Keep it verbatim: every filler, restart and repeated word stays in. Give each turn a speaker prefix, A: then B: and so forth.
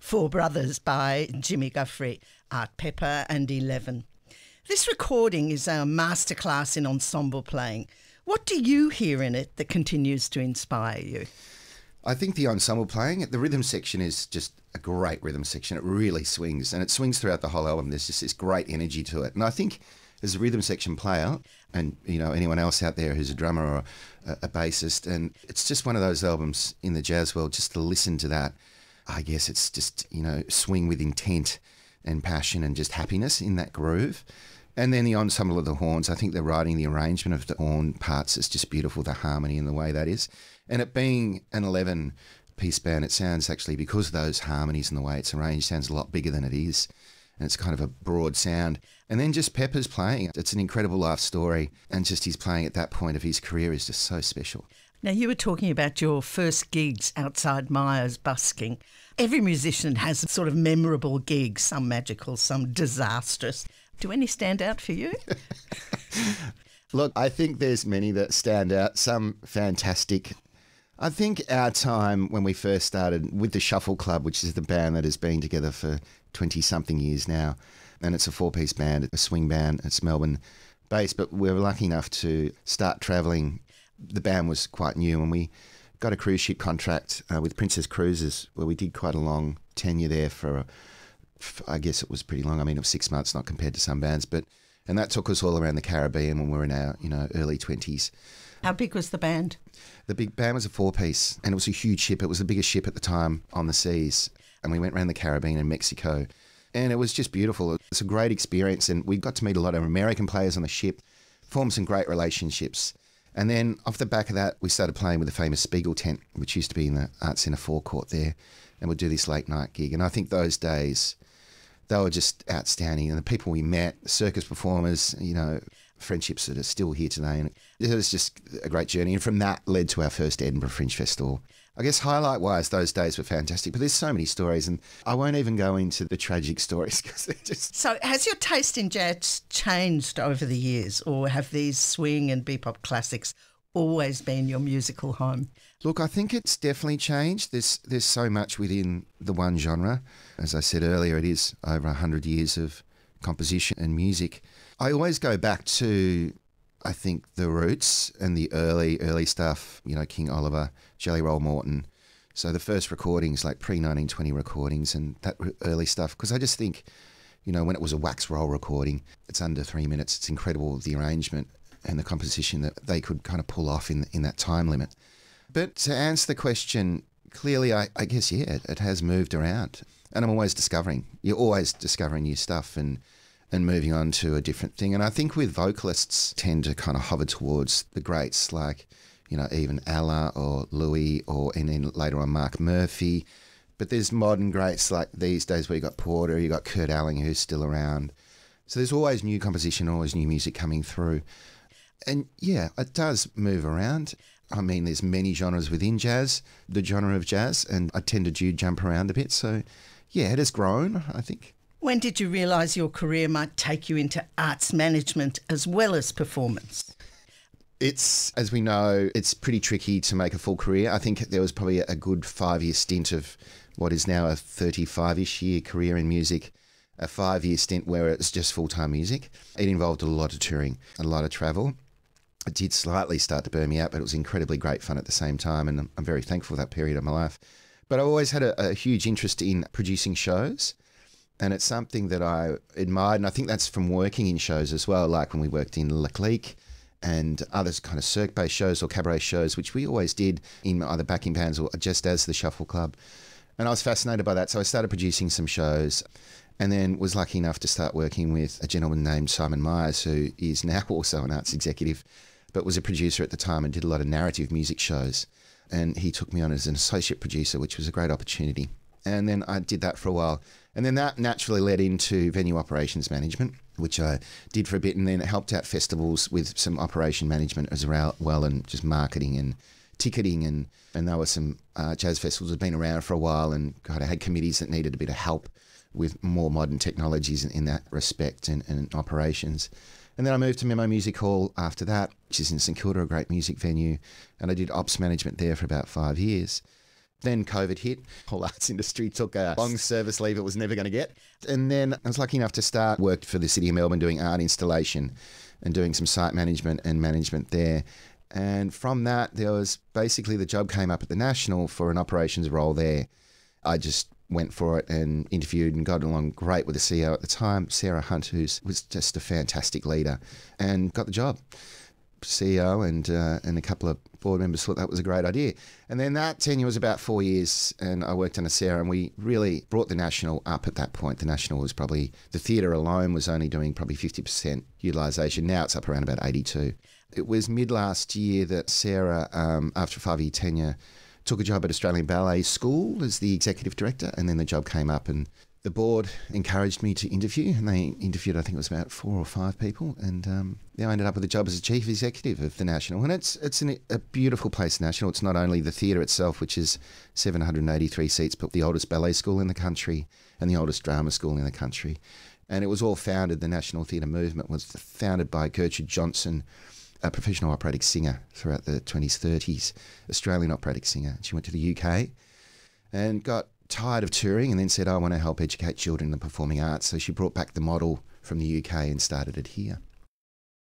A: Four Brothers by Jimmy Guthrie, Art Pepper and Eleven. This recording is a masterclass in ensemble playing. What do you hear in it that continues to inspire you?
B: I think the ensemble playing, the rhythm section is just a great rhythm section. It really swings, and it swings throughout the whole album. There's just this great energy to it. And I think as a rhythm section player, and you know anyone else out there who's a drummer or a, a bassist, and it's just one of those albums in the jazz world, just to listen to that, I guess it's just, you know, swing with intent and passion and just happiness in that groove. And then the ensemble of the horns, I think the writing, the arrangement of the horn parts is just beautiful, the harmony and the way that is. And it being an eleven-piece band, it sounds actually, because of those harmonies and the way it's arranged, sounds a lot bigger than it is. And it's kind of a broad sound. And then just Pepper's playing. It's an incredible life story. And just his playing at that point of his career is just so special.
A: Now, you were talking about your first gigs outside Myers busking. Every musician has sort of memorable gigs, some magical, some disastrous. Do any stand out for you?
B: Look, I think there's many that stand out, some fantastic. I think our time when we first started with the Shuffle Club, which is the band that has been together for twenty-something years now, and it's a four-piece band, a swing band, it's Melbourne based, but we were lucky enough to start travelling. The band was quite new, and we got a cruise ship contract uh, with Princess Cruises, where we did quite a long tenure there for, a, for, I guess it was pretty long. I mean, it was six months, not compared to some bands, but and that took us all around the Caribbean when we were in our, you know, early twenties.
A: How big was the band?
B: The big band was a four-piece, and it was a huge ship. It was the biggest ship at the time on the seas, and we went around the Caribbean and Mexico, and it was just beautiful. It's a great experience, and we got to meet a lot of American players on the ship, formed some great relationships. And then off the back of that, we started playing with the famous Spiegel tent, which used to be in the Arts Centre forecourt there, and we'd do this late night gig. And I think those days, they were just outstanding. And the people we met, circus performers, you know, friendships that are still here today. And it was just a great journey. And from that led to our first Edinburgh Fringe Festival. I guess highlight-wise, those days were fantastic, but there's so many stories, and I won't even go into the tragic stories because they're just...
A: So has your taste in jazz changed over the years, or have these swing and bebop classics always been your musical home?
B: Look, I think it's definitely changed. There's, there's so much within the one genre. As I said earlier, it is over one hundred years of composition and music. I always go back to... I think the roots and the early, early stuff, you know, King Oliver, Jelly Roll Morton. So the first recordings, like pre nineteen twenty recordings and that early stuff, because I just think, you know, when it was a wax roll recording, it's under three minutes. It's incredible, the arrangement and the composition that they could kind of pull off in in that time limit. But to answer the question, clearly, I, I guess, yeah, it, it has moved around. And I'm always discovering. You're always discovering new stuff and and moving on to a different thing. And I think with vocalists tend to kind of hover towards the greats like, you know, even Ella or Louis or, and then later on Mark Murphy. But there's modern greats like these days where you got Porter, you got Kurt Elling who's still around. So there's always new composition, always new music coming through. And yeah, it does move around. I mean, there's many genres within jazz, the genre of jazz, and I tend to do jump around a bit. So yeah, it has grown, I think.
A: When did you realise your career might take you into arts management as well as performance?
B: It's, as we know, it's pretty tricky to make a full career. I think there was probably a good five-year stint of what is now a thirty-five-ish year career in music, a five-year stint where it's just full-time music. It involved a lot of touring, a lot of travel. It did slightly start to burn me out, but it was incredibly great fun at the same time, and I'm very thankful for that period of my life. But I always had a, a huge interest in producing shows. And it's something that I admired, and I think that's from working in shows as well, like when we worked in Le Clique and other kind of cirque-based shows or cabaret shows, which we always did in either backing bands or just as the Shuffle Club. And I was fascinated by that, so I started producing some shows and then was lucky enough to start working with a gentleman named Simon Myers, who is now also an arts executive, but was a producer at the time and did a lot of narrative music shows. And he took me on as an associate producer, which was a great opportunity. And then I did that for a while. And then that naturally led into venue operations management, which I did for a bit, and then it helped out festivals with some operation management as well, and just marketing and ticketing. And, and there were some uh, jazz festivals that had been around for a while and kind of had committees that needed a bit of help with more modern technologies in, in that respect and, and operations. And then I moved to Memo Music Hall after that, which is in St Kilda, a great music venue, and I did ops management there for about five years. Then COVID hit. The whole arts industry took a long service leave it was never going to get. And then I was lucky enough to start, worked for the City of Melbourne doing art installation and doing some site management and management there. And from that, there was basically the job came up at the National for an operations role there. I just went for it and interviewed and got along great with the C E O at the time, Sarah Hunt, who was just a fantastic leader, and got the job. C E O and uh, and a couple of board members thought that was a great idea. And then that tenure was about four years and I worked under Sarah and we really brought the National up at that point. The National was probably, the theatre alone was only doing probably fifty percent utilisation. Now it's up around about eighty-two. It was mid last year that Sarah, um, after a five-year tenure, took a job at Australian Ballet School as the executive director, and then the job came up and the board encouraged me to interview, and they interviewed, I think it was about four or five people, and um, yeah, I ended up with the job as the chief executive of the National. And it's it's an, a beautiful place, National. It's not only the theatre itself, which is seven hundred eighty-three seats, but the oldest ballet school in the country and the oldest drama school in the country. And it was all founded, the National Theatre Movement was founded by Gertrude Johnson, a professional operatic singer throughout the twenties, thirties, Australian operatic singer. She went to the U K and got tired of touring and then said, I want to help educate children in the performing arts. So she brought back the model from the U K and started it here.